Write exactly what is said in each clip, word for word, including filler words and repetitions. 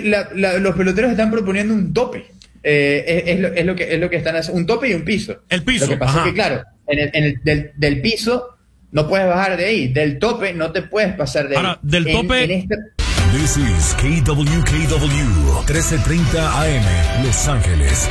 la, la, los peloteros están proponiendo un tope. Eh, es, es, lo, es, lo que, es lo que están haciendo, un tope y un piso. El piso. Lo que pasa Ajá. es que, claro, en el, en el, del, del piso no puedes bajar de ahí. Del tope no te puedes pasar de ahí. Ahora, del tope... En, en este... This is K W K W, trece treinta A M, Los Ángeles.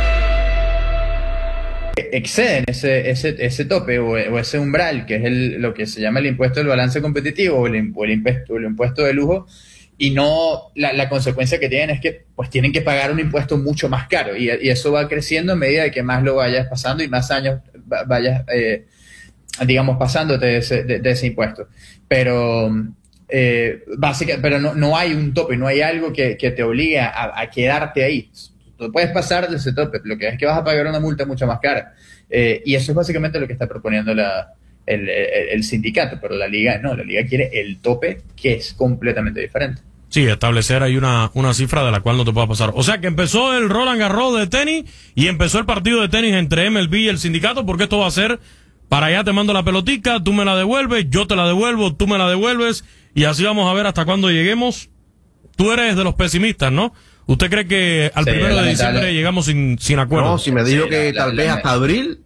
Exceden ese, ese, ese tope o, o ese umbral, que es el, lo que se llama el impuesto del balance competitivo o el, o el, impuesto, el impuesto de lujo, y no la, la consecuencia que tienen es que pues tienen que pagar un impuesto mucho más caro, y, y eso va creciendo a medida de que más lo vayas pasando y más años vayas, eh, digamos, pasándote de ese, de, de ese impuesto. Pero, eh, básicamente, pero no, no hay un tope, no hay algo que, que te obligue a, a quedarte ahí. Tú puedes pasar de ese tope, lo que es que vas a pagar una multa mucho más cara. Eh, y eso es básicamente lo que está proponiendo la, el, el, el sindicato, pero la liga no, la liga quiere el tope, que es completamente diferente. Sí, establecer ahí una, una cifra de la cual no te pueda pasar. O sea que empezó el Roland Garros de tenis y empezó el partido de tenis entre M L B y el sindicato, porque esto va a ser, para allá te mando la pelotica, tú me la devuelves, yo te la devuelvo, tú me la devuelves, y así vamos a ver hasta cuándo lleguemos. Tú eres de los pesimistas, ¿no? ¿Usted cree que al sí, primero de diciembre llegamos sin, sin acuerdo? No, si me dijo sí, que la, tal la, vez la, hasta abril.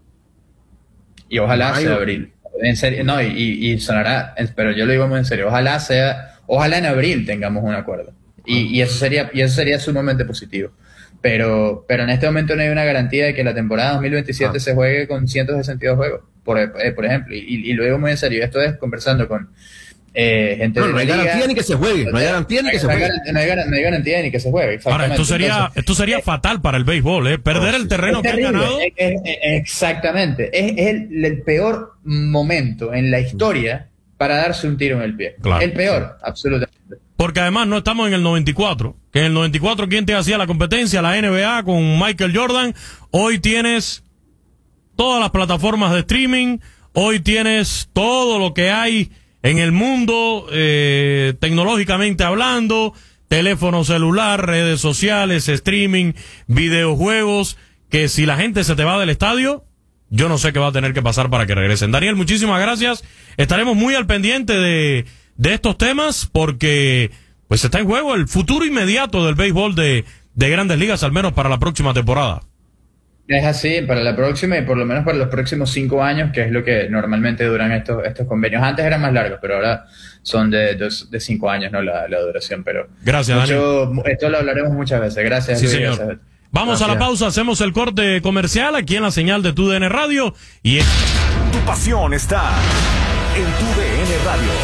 Y ojalá sea abril. En serio, no, y, y sonará, pero yo lo digo muy en serio, ojalá sea, ojalá en abril tengamos un acuerdo. Y, y eso sería, y eso sería sumamente positivo. Pero, pero en este momento no hay una garantía de que la temporada dos mil veintisiete ah. se juegue con ciento sesenta y dos juegos, por, eh, por ejemplo. Y, y lo digo muy en serio. Esto es conversando con eh, gente no, de no hay liga, garantía ni que se juegue. No hay garantía ni que se juegue. No hay, no hay garantía ni que se juegue. Ahora, esto sería, Entonces, esto sería eh, fatal para el béisbol, ¿eh? Perder oh, el terreno que han ganado. Es, es, es, exactamente. Es, es el, el peor momento en la historia para darse un tiro en el pie. Claro. El peor, absolutamente. Porque además no estamos en el noventa y cuatro, que en el noventa y cuatro ¿quién te hacía la competencia? La N B A con Michael Jordan. Hoy tienes todas las plataformas de streaming, hoy tienes todo lo que hay en el mundo, eh, tecnológicamente hablando, teléfono celular, redes sociales, streaming, videojuegos, que si la gente se te va del estadio, yo no sé qué va a tener que pasar para que regresen. Daniel, muchísimas gracias. Estaremos muy al pendiente de... de estos temas, porque pues está en juego el futuro inmediato del béisbol de, de Grandes Ligas, al menos para la próxima temporada. Es así, para la próxima y por lo menos para los próximos cinco años, que es lo que normalmente duran estos estos convenios. Antes eran más largos, pero ahora son de, de, de cinco años, ¿no? La, la duración, pero... Gracias, mucho, Daniel. Esto lo hablaremos muchas veces. Gracias, sí, Luis, señor. Gracias. Vamos gracias. A la pausa, hacemos el corte comercial aquí en la señal de T U D N Radio. Y es... Tu pasión está en T U D N Radio.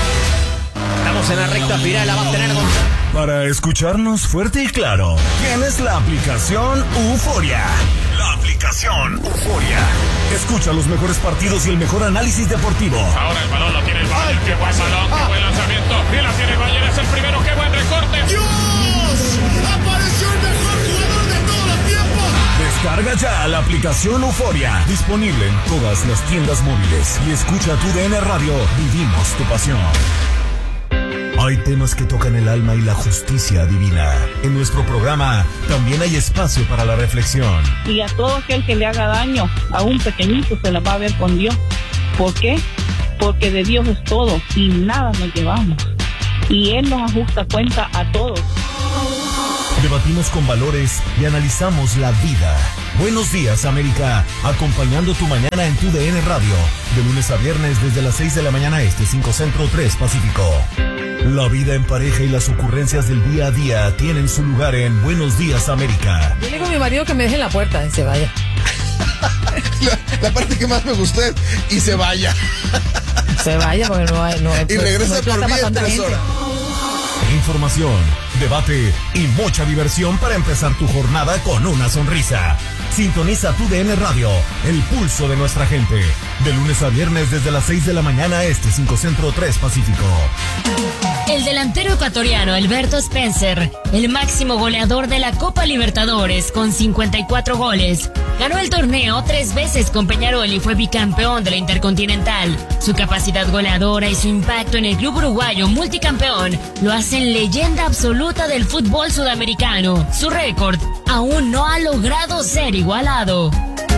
Estamos en la recta final, la va a tener con... Para escucharnos fuerte y claro, tienes la aplicación Euforia. La aplicación Euforia. Escucha los mejores partidos y el mejor análisis deportivo. Ahora el balón lo tiene el Bayern. Qué buen balón, qué buen lanzamiento. Y la tiene el Bayern, es el primero, qué buen recorte. ¡Dios! ¡Apareció el mejor jugador de todos los tiempos! Descarga ya la aplicación Euforia. Disponible en todas las tiendas móviles. Y escucha T U D N Radio. Vivimos tu pasión. Hay temas que tocan el alma y la justicia divina. En nuestro programa también hay espacio para la reflexión. Y a todo aquel que le haga daño, a un pequeñito, se la va a ver con Dios. ¿Por qué? Porque de Dios es todo y nada nos llevamos. Y Él nos ajusta cuenta a todos. Debatimos con valores y analizamos la vida. Buenos días, América. Acompañando tu mañana en T U D N Radio. De lunes a viernes desde las seis de la mañana este, cinco Centro, tres Pacífico. La vida en pareja y las ocurrencias del día a día tienen su lugar en Buenos Días, América. Yo le digo a mi marido que me deje en la puerta y se vaya. la, la parte que más me gustó es y se vaya. Se vaya porque no hay... No, y pues, regresa no por mí en tres horas. Información, debate y mucha diversión para empezar tu jornada con una sonrisa. Sintoniza T U D N Radio, el pulso de nuestra gente. De lunes a viernes desde las seis de la mañana este, cinco Centro, tres Pacífico. El delantero ecuatoriano Alberto Spencer, el máximo goleador de la Copa Libertadores con cincuenta y cuatro goles, ganó el torneo tres veces con Peñarol y fue bicampeón de la Intercontinental. Su capacidad goleadora y su impacto en el club uruguayo multicampeón lo hacen leyenda absoluta del fútbol sudamericano. Su récord aún no ha logrado ser igualado.